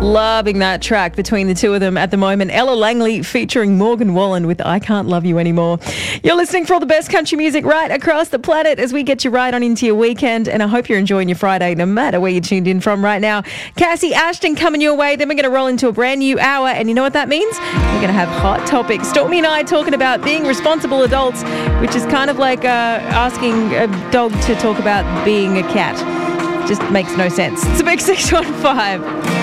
Loving that track between the two of them at the moment. Ella Langley featuring Morgan Wallen with I Can't Love You Anymore. You're listening for all the best country music right across the planet as we get you right on into your weekend, and I hope you're enjoying your Friday no matter where you're tuned in from right now. Cassie Ashton coming your way. Then we're going to roll into a brand new hour, and you know what that means? We're going to have hot topics. Stormy and I talking about being responsible adults, which is kind of like asking a dog to talk about being a cat. Just makes no sense. It's a big 615.